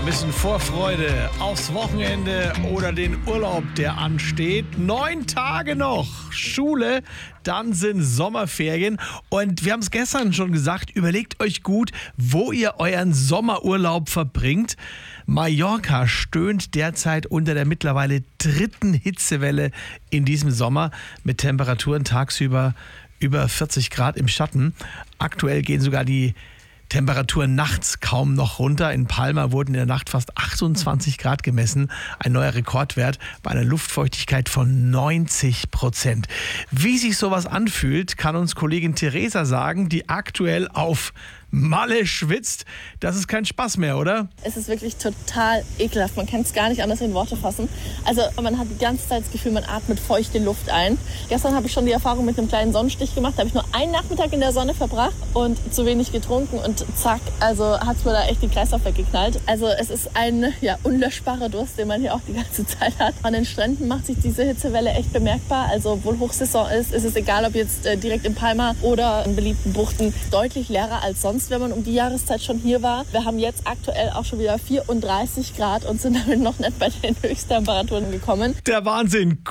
Ein bisschen Vorfreude aufs Wochenende oder den Urlaub, der ansteht. 9 Tage noch Schule, dann sind Sommerferien. Und wir haben es gestern schon gesagt, überlegt euch gut, wo ihr euren Sommerurlaub verbringt. Mallorca stöhnt derzeit unter der mittlerweile 3. Hitzewelle in diesem Sommer mit Temperaturen tagsüber über 40 Grad im Schatten. Aktuell gehen sogar die Temperaturen nachts kaum noch runter. In Palma wurden in der Nacht fast 28 Grad gemessen. Ein neuer Rekordwert bei einer Luftfeuchtigkeit von 90%. Wie sich sowas anfühlt, kann uns Kollegin Theresa sagen, die aktuell auf Malle schwitzt. Das ist kein Spaß mehr, oder? Es ist wirklich total ekelhaft. Man kann es gar nicht anders in Worte fassen. Also man hat die ganze Zeit das Gefühl, man atmet feuchte Luft ein. Gestern habe ich schon die Erfahrung mit einem kleinen Sonnenstich gemacht. Da habe ich nur einen Nachmittag in der Sonne verbracht und zu wenig getrunken. Und zack, also hat es mir da echt den Kreislauf weggeknallt. Also es ist ein unlöschbarer Durst, den man hier auch die ganze Zeit hat. An den Stränden macht sich diese Hitzewelle echt bemerkbar. Also obwohl Hochsaison ist es egal, ob jetzt direkt in Palma oder in beliebten Buchten, deutlich leerer als sonst, wenn man um die Jahreszeit schon hier war. Wir haben jetzt aktuell auch schon wieder 34 Grad und sind damit noch nicht bei den Höchsttemperaturen gekommen. Der Wahnsinn.